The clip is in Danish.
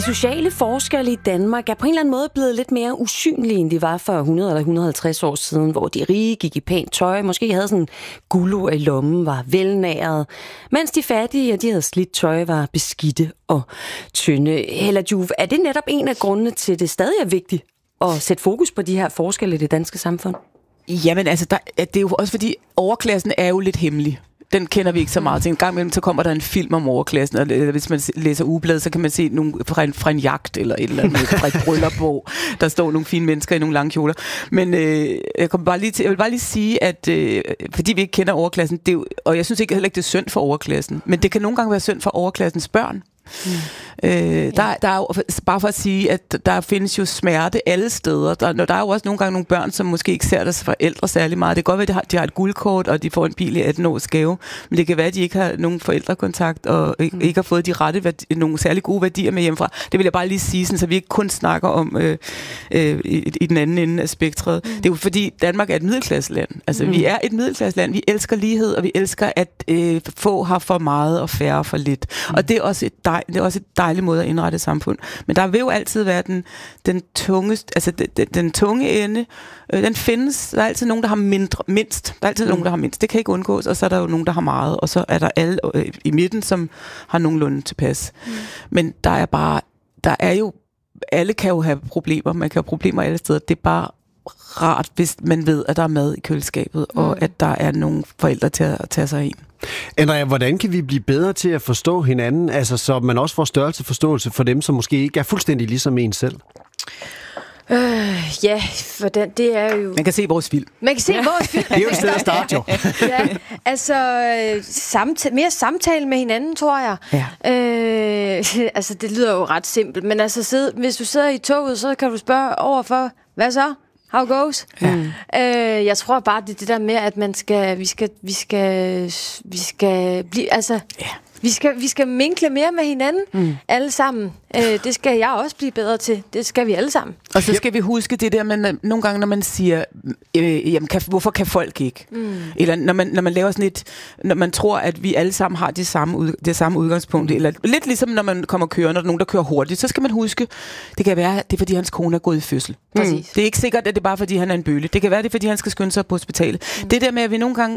De sociale forskelle i Danmark er på en eller anden måde blevet lidt mere usynlige, end de var for 100 eller 150 år siden, hvor de rige gik i pænt tøj, måske havde sådan guldur i lommen, var velnæret, mens de fattige, de havde slidt tøj, var beskidte og tynde. Hella Joof, er det netop en af grundene til, at det stadig er vigtigt at sætte fokus på de her forskelle i det danske samfund? Jamen altså, det er jo også fordi, overklassen er jo lidt hemmelig. Den kender vi ikke så meget til. En gang imellem, så kommer der en film om overklassen, og hvis man læser ugebladet, så kan man se nogle fra en jagt eller et eller andet, fra et bryllup, hvor der står nogle fine mennesker i nogle lange kjoler. Men jeg vil bare lige sige, at fordi vi ikke kender overklassen, det er jo, og jeg synes heller ikke, det er synd for overklassen, men det kan nogle gange være synd for overklassens børn. Der er jo, bare for at sige, at der findes jo smerte alle steder. Der er jo også nogle gange nogle børn, som måske ikke ser deres forældre særlig meget. Det kan godt være, at de har et guldkort, og de får en bil i 18 års gave, men det kan være, at de ikke har nogen forældrekontakt, og ikke har fået de rette nogle særlig gode værdier med hjemmefra. Det vil jeg bare lige sige, sådan, så vi ikke kun snakker om i den anden ende af spektret. Det er jo fordi, Danmark er et middelklasseland. Altså, vi er et middelklasseland. Vi elsker lighed, og vi elsker, at få har for meget og færre for lidt. Og det er også et dejlig måde at indrette et samfund. Men der vil jo altid være den tunge ende. Den findes. Der er altid nogen, der har mindst. Der er altid nogen, der har mindst. Det kan ikke undgås. Og så er der jo nogen, der har meget. Og så er der alle i midten, som har nogenlunde tilpas. Men alle kan jo have problemer. Man kan have problemer alle steder. Det er bare rart, hvis man ved, at der er mad i køleskabet, og at der er nogle forældre til at tage sig ind. Andrea, hvordan kan vi blive bedre til at forstå hinanden, altså så man også får størrelse forståelse for dem, som måske ikke er fuldstændig ligesom en selv? Ja, for det er jo... Man kan se vores film. Man kan se vores film. Det er jo et sted at starte, jo. Ja, altså mere samtale med hinanden, tror jeg. Ja. Altså, det lyder jo ret simpelt, men altså, hvis du sidder i toget, så kan du spørge overfor, hvad så? How goes? Ja. Jeg tror bare, det er det der med, at vi skal blive, altså... Yeah. Vi skal minkle mere med hinanden, alle sammen. Det skal jeg også blive bedre til. Det skal vi alle sammen. Og så skal vi huske det der, men nogle gange, når man siger, jamen, hvorfor kan folk ikke? Eller når man laver sådan når man tror, at vi alle sammen har det samme udgangspunkt, eller lidt ligesom når man kommer kørende, og der er nogen, der kører hurtigt, så skal man huske, det kan være, det er fordi hans kone er gået i fødsel. Det er ikke sikkert, at det er bare fordi han er en bølle. Det kan være, det er fordi han skal skynde sig på hospitalet. Det der med, at vi nogle gange